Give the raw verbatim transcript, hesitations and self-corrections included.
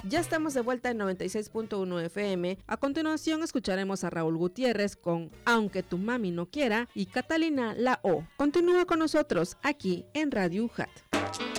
Ya estamos de vuelta en noventa y seis punto uno F M. A continuación escucharemos a Raúl Gutiérrez con Aunque tu mami no quiera y Catalina La O. Continúa con nosotros aquí en Radio U J A T.